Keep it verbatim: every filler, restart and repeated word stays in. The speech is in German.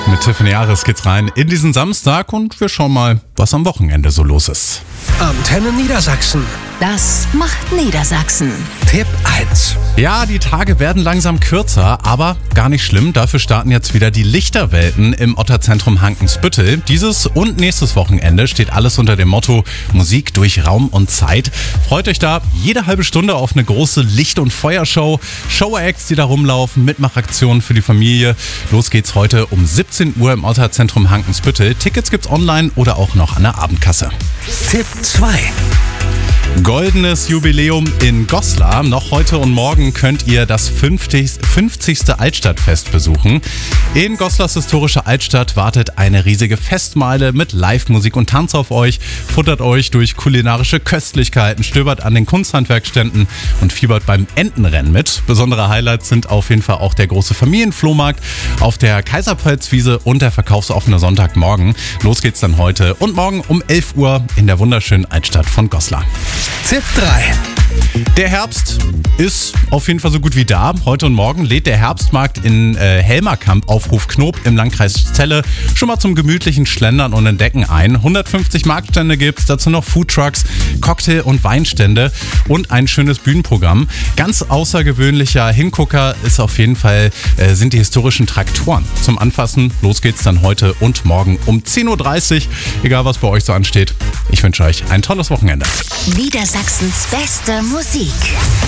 Mit Tiffany Ares geht's rein in diesen Samstag und wir schauen mal, was am Wochenende so los ist. Antenne Niedersachsen. Das macht Niedersachsen. Tipp eins. Ja, die Tage werden langsam kürzer, aber gar nicht schlimm. Dafür starten jetzt wieder die Lichterwelten im Otterzentrum Hankensbüttel. Dieses und nächstes Wochenende steht alles unter dem Motto Musik durch Raum und Zeit. Freut euch da jede halbe Stunde auf eine große Licht- und Feuershow. Show-Acts, die da rumlaufen, Mitmachaktionen für die Familie. Los geht's heute um siebzehn Uhr im Otterzentrum Hankensbüttel. Tickets gibt's online oder auch noch an der Abendkasse. Tipp zwei. Goldenes Jubiläum in Goslar. Noch heute und morgen könnt ihr das fünfzigste Altstadtfest besuchen. In Goslars historische Altstadt wartet eine riesige Festmeile mit Live-Musik und Tanz auf euch. Futtert euch durch kulinarische Köstlichkeiten, stöbert an den Kunsthandwerkständen und fiebert beim Entenrennen mit. Besondere Highlights sind auf jeden Fall auch der große Familienflohmarkt auf der Kaiserpfalzwiese und der verkaufsoffene Sonntagmorgen. Los geht's dann heute und morgen um elf Uhr in der wunderschönen Altstadt von Goslar. Tipp drei. Der Herbst ist auf jeden Fall so gut wie da. Heute und morgen lädt der Herbstmarkt in äh, Helmerkamp auf Hof Knob im Landkreis Celle schon mal zum gemütlichen Schlendern und Entdecken ein. hundertfünfzig Marktstände gibt's, dazu noch Foodtrucks, Cocktail- und Weinstände und ein schönes Bühnenprogramm. Ganz außergewöhnlicher Hingucker ist auf jeden Fall äh, sind die historischen Traktoren. Zum Anfassen, los geht's dann heute und morgen um zehn Uhr dreißig. Egal was bei euch so ansteht. Ich wünsche euch ein tolles Wochenende. Niedersachsens beste Musik.